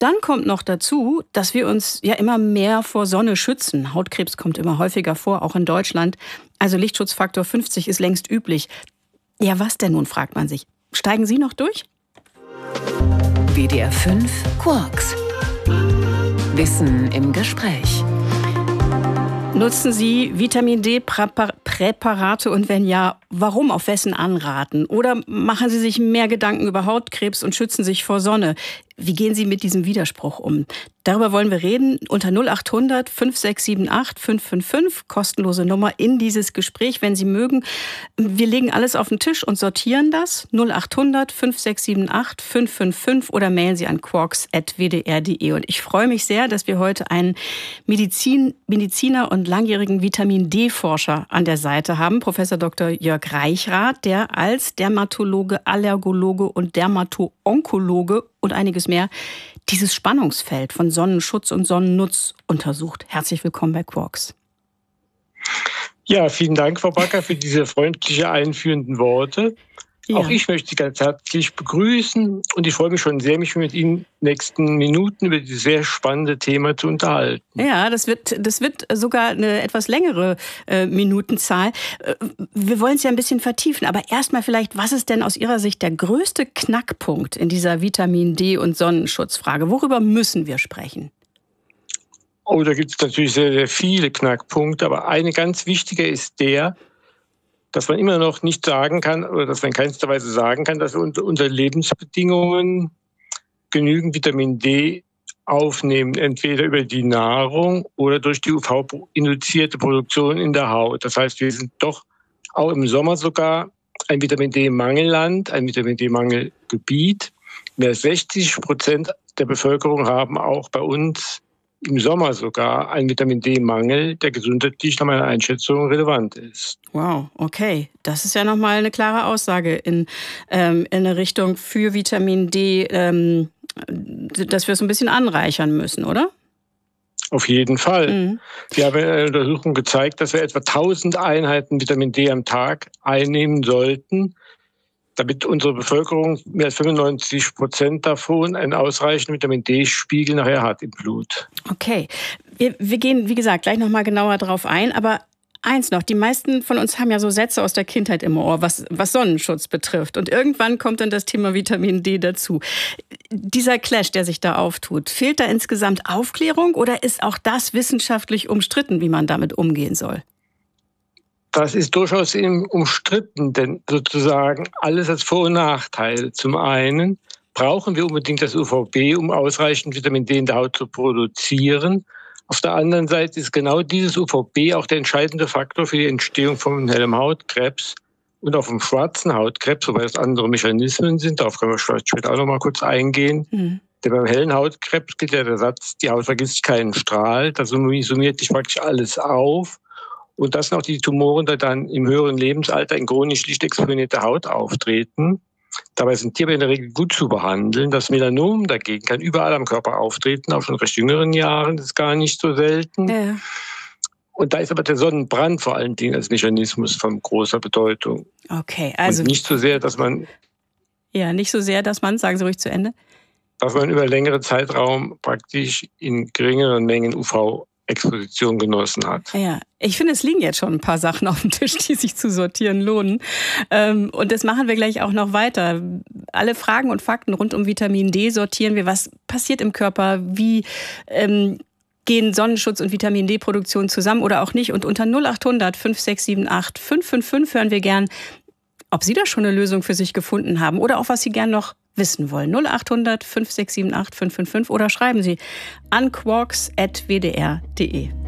Dann kommt noch dazu, dass wir uns ja immer mehr vor Sonne schützen. Hautkrebs kommt immer häufiger vor, auch in Deutschland. Also Lichtschutzfaktor 50 ist längst üblich. Ja, was denn nun, fragt man sich. Steigen Sie noch durch? WDR 5 Quarks. Wissen im Gespräch. Nutzen Sie Vitamin-D-Präparate und wenn ja, warum, auf wessen Anraten? Oder machen Sie sich mehr Gedanken über Hautkrebs und schützen sich vor Sonne? Wie gehen Sie mit diesem Widerspruch um? Darüber wollen wir reden unter 0800 5678 555, kostenlose Nummer in dieses Gespräch, wenn Sie mögen. Wir legen alles auf den Tisch und sortieren das. 0800 5678 555 oder mailen Sie an quarks@wdr.de. Und ich freue mich sehr, dass wir heute einen Mediziner und langjährigen Vitamin-D-Forscher an der Seite haben, Professor Dr. Jörg Reichrath, der als Dermatologe, Allergologe und Dermato-Onkologe und einiges mehr dieses Spannungsfeld von Sonnenschutz und Sonnennutz untersucht. Herzlich willkommen bei Quarks. Ja, vielen Dank, Frau Backer, für diese freundliche einführenden Worte. Ja. Auch ich möchte Sie ganz herzlich begrüßen und ich freue mich schon sehr, mich mit Ihnen in den nächsten Minuten über dieses sehr spannende Thema zu unterhalten. Ja, das wird sogar eine etwas längere Minutenzahl. Wir wollen es ja ein bisschen vertiefen, aber erstmal vielleicht, was ist denn aus Ihrer Sicht der größte Knackpunkt in dieser Vitamin-D- und Sonnenschutzfrage? Worüber müssen wir sprechen? Oh, da gibt es natürlich sehr, sehr viele Knackpunkte, aber eine ganz wichtige ist der, dass man immer noch nicht sagen kann, oder dass man in keinster Weise sagen kann, dass wir unter Lebensbedingungen genügend Vitamin D aufnehmen, entweder über die Nahrung oder durch die UV-induzierte Produktion in der Haut. Das heißt, wir sind doch auch im Sommer sogar ein Vitamin D-Mangelland, ein Vitamin D-Mangelgebiet. Mehr als 60% der Bevölkerung haben auch bei uns im Sommer sogar einen Vitamin-D-Mangel, der gesundheitlich nach meiner Einschätzung relevant ist. Wow, okay. Das ist ja nochmal eine klare Aussage in eine Richtung für Vitamin D, dass wir es ein bisschen anreichern müssen, oder? Auf jeden Fall. Mhm. Wir haben in einer Untersuchung gezeigt, dass wir etwa 1000 Einheiten Vitamin D am Tag einnehmen sollten, damit unsere Bevölkerung mehr als 95% davon einen ausreichenden Vitamin-D-Spiegel nachher hat im Blut. Okay, wir gehen, wie gesagt, gleich nochmal genauer drauf ein, aber eins noch, die meisten von uns haben ja so Sätze aus der Kindheit im Ohr, was Sonnenschutz betrifft. Und irgendwann kommt dann das Thema Vitamin D dazu. Dieser Clash, der sich da auftut, fehlt da insgesamt Aufklärung oder ist auch das wissenschaftlich umstritten, wie man damit umgehen soll? Das ist durchaus umstritten, denn sozusagen alles hat Vor- und Nachteile. Zum einen brauchen wir unbedingt das UVB, um ausreichend Vitamin D in der Haut zu produzieren. Auf der anderen Seite ist genau dieses UVB auch der entscheidende Faktor für die Entstehung von hellem Hautkrebs und auch vom schwarzen Hautkrebs, wobei das andere Mechanismen sind. Darauf können wir vielleicht später auch noch mal kurz eingehen. Mhm. Denn beim hellen Hautkrebs gilt ja der Satz, die Haut vergisst keinen Strahl. Da summiert sich praktisch alles auf. Und das sind auch die Tumoren, die dann im höheren Lebensalter in chronisch lichtexponierte Haut auftreten. Dabei sind die aber in der Regel gut zu behandeln. Das Melanom dagegen kann überall am Körper auftreten, auch schon in recht jüngeren Jahren, das ist gar nicht so selten. Ja. Und da ist aber der Sonnenbrand vor allen Dingen als Mechanismus von großer Bedeutung. Okay, also. Und nicht so sehr, dass man. Ja, nicht so sehr, dass man, sagen Sie ruhig zu Ende. Dass man über längere Zeitraum praktisch in geringeren Mengen UV-Exposition genossen hat. Ja, ich finde, es liegen jetzt schon ein paar Sachen auf dem Tisch, die sich zu sortieren lohnen. Und das machen wir gleich auch noch weiter. Alle Fragen und Fakten rund um Vitamin D sortieren wir. Was passiert im Körper? Wie gehen Sonnenschutz und Vitamin D-Produktion zusammen oder auch nicht? Und unter 0800 5678 555 hören wir gern, ob Sie da schon eine Lösung für sich gefunden haben oder auch, was Sie gern noch wissen wollen. 0800 5678 555 oder schreiben Sie an quarks@wdr.de.